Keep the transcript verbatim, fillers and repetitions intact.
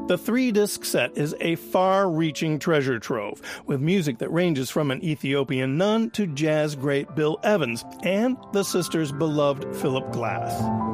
The three-disc set is a far-reaching treasure trove, with music that ranges from an Ethiopian nun to jazz great Bill Evans and the sisters' beloved Philip Glass.